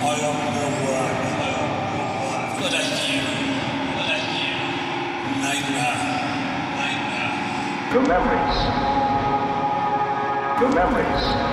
I am the one. What are you? What are you? Nightmare. Nightmare. Your memories. Your memories.